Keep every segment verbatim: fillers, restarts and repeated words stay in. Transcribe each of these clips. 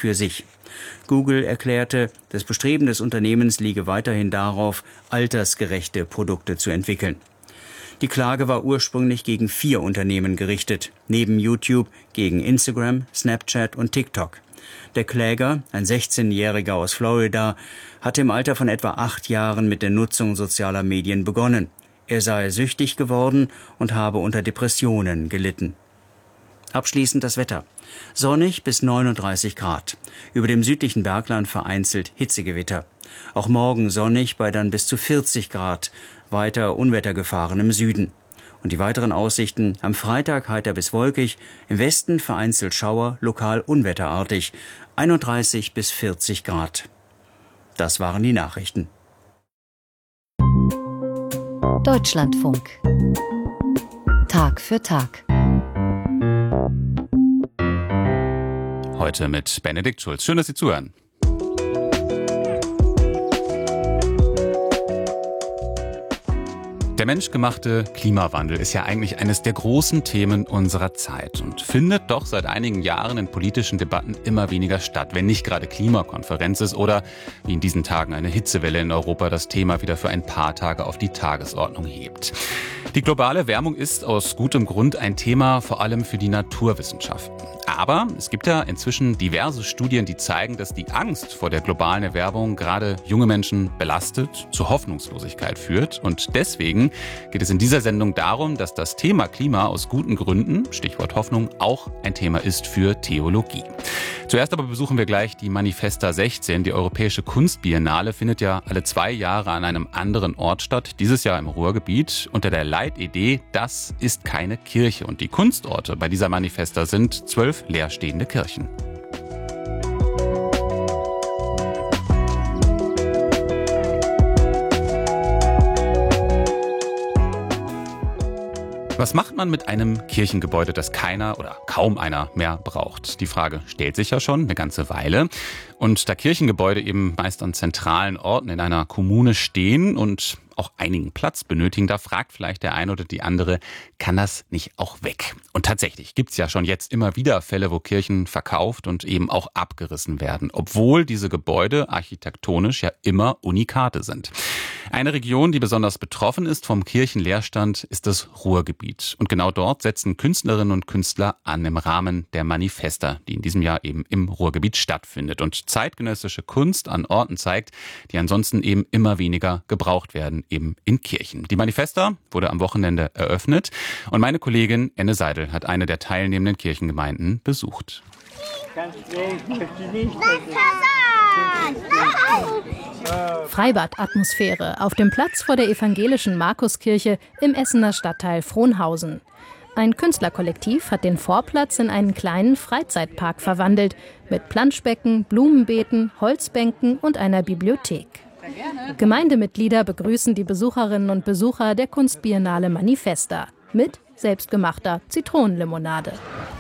für sich. Google erklärte, das Bestreben des Unternehmens liege weiterhin darauf, altersgerechte Produkte zu entwickeln. Die Klage war ursprünglich gegen vier Unternehmen gerichtet, neben YouTube gegen Instagram, Snapchat und TikTok. Der Kläger, ein sechzehnjähriger aus Florida, hatte im Alter von etwa acht Jahren mit der Nutzung sozialer Medien begonnen. Er sei süchtig geworden und habe unter Depressionen gelitten. Abschließend das Wetter. Sonnig bis neununddreißig Grad. Über dem südlichen Bergland vereinzelt Hitzegewitter. Auch morgen sonnig bei dann bis zu vierzig Grad. Weiter Unwettergefahren im Süden. Und die weiteren Aussichten: am Freitag heiter bis wolkig, im Westen vereinzelt Schauer, lokal unwetterartig, einunddreißig bis vierzig Grad. Das waren die Nachrichten. Deutschlandfunk. Tag für Tag. Heute mit Benedikt Schulz. Schön, dass Sie zuhören. Der menschgemachte Klimawandel ist ja eigentlich eines der großen Themen unserer Zeit und findet doch seit einigen Jahren in politischen Debatten immer weniger statt, wenn nicht gerade Klimakonferenz ist oder wie in diesen Tagen eine Hitzewelle in Europa das Thema wieder für ein paar Tage auf die Tagesordnung hebt. Die globale Wärmung ist aus gutem Grund ein Thema, vor allem für die Naturwissenschaften. Aber es gibt ja inzwischen diverse Studien, die zeigen, dass die Angst vor der globalen Erwärmung gerade junge Menschen belastet, zu Hoffnungslosigkeit führt. Und deswegen geht es in dieser Sendung darum, dass das Thema Klima aus guten Gründen, Stichwort Hoffnung, auch ein Thema ist für Theologie. Zuerst aber besuchen wir gleich die Manifesta sechzehn. Die Europäische Kunstbiennale findet ja alle zwei Jahre an einem anderen Ort statt. Dieses Jahr im Ruhrgebiet unter der Leitidee, das ist keine Kirche. Und die Kunstorte bei dieser Manifesta sind zwölf leerstehende Kirchen. Was macht man mit einem Kirchengebäude, das keiner oder kaum einer mehr braucht? Die Frage stellt sich ja schon eine ganze Weile. Und da Kirchengebäude eben meist an zentralen Orten in einer Kommune stehen und auch einigen Platz benötigen, da fragt vielleicht der eine oder die andere, kann das nicht auch weg? Und tatsächlich gibt's ja schon jetzt immer wieder Fälle, wo Kirchen verkauft und eben auch abgerissen werden, obwohl diese Gebäude architektonisch ja immer Unikate sind. Eine Region, die besonders betroffen ist vom Kirchenleerstand, ist das Ruhrgebiet. Und genau dort setzen Künstlerinnen und Künstler an im Rahmen der Manifesta, die in diesem Jahr eben im Ruhrgebiet stattfindet und zeitgenössische Kunst an Orten zeigt, die ansonsten eben immer weniger gebraucht werden, eben in Kirchen. Die Manifesta wurde am Wochenende eröffnet und meine Kollegin Enne Seidel hat eine der teilnehmenden Kirchengemeinden besucht. Freibad-Atmosphäre auf dem Platz vor der evangelischen Markuskirche im Essener Stadtteil Frohnhausen. Ein Künstlerkollektiv hat den Vorplatz in einen kleinen Freizeitpark verwandelt, mit Planschbecken, Blumenbeeten, Holzbänken und einer Bibliothek. Gemeindemitglieder begrüßen die Besucherinnen und Besucher der Kunstbiennale Manifesta mit selbstgemachter Zitronenlimonade.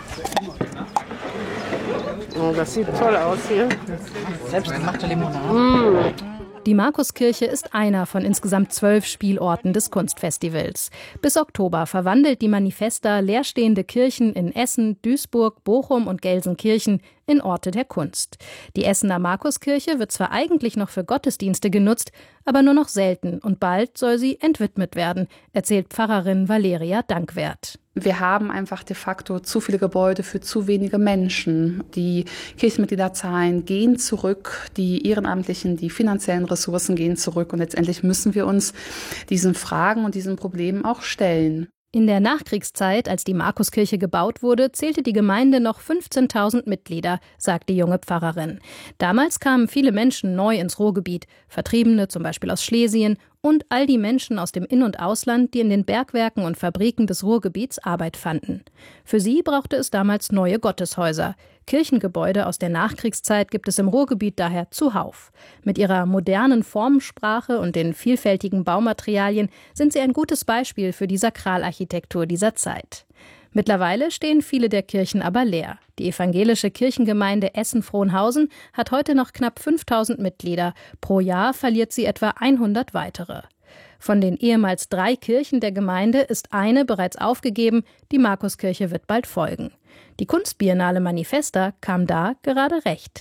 Oh, das sieht toll aus hier. Selbstgemachte Limonade. Mm. Die Markuskirche ist einer von insgesamt zwölf Spielorten des Kunstfestivals. Bis Oktober verwandelt die Manifesta leerstehende Kirchen in Essen, Duisburg, Bochum und Gelsenkirchen in Orte der Kunst. Die Essener Markuskirche wird zwar eigentlich noch für Gottesdienste genutzt, aber nur noch selten und bald soll sie entwidmet werden, erzählt Pfarrerin Valeria Dankwert. Wir haben einfach de facto zu viele Gebäude für zu wenige Menschen. Die Kirchenmitgliederzahlen gehen zurück, die ehrenamtlichen, die finanziellen Ressourcen gehen zurück und letztendlich müssen wir uns diesen Fragen und diesen Problemen auch stellen. In der Nachkriegszeit, als die Markuskirche gebaut wurde, zählte die Gemeinde noch fünfzehntausend Mitglieder, sagt die junge Pfarrerin. Damals kamen viele Menschen neu ins Ruhrgebiet, Vertriebene zum Beispiel aus Schlesien und all die Menschen aus dem In- und Ausland, die in den Bergwerken und Fabriken des Ruhrgebiets Arbeit fanden. Für sie brauchte es damals neue Gotteshäuser. Kirchengebäude aus der Nachkriegszeit gibt es im Ruhrgebiet daher zuhauf. Mit ihrer modernen Formensprache und den vielfältigen Baumaterialien sind sie ein gutes Beispiel für die Sakralarchitektur dieser Zeit. Mittlerweile stehen viele der Kirchen aber leer. Die evangelische Kirchengemeinde Essen-Frohnhausen hat heute noch knapp fünftausend Mitglieder. Pro Jahr verliert sie etwa hundert weitere. Von den ehemals drei Kirchen der Gemeinde ist eine bereits aufgegeben, die Markuskirche wird bald folgen. Die Kunstbiennale Manifesta kam da gerade recht.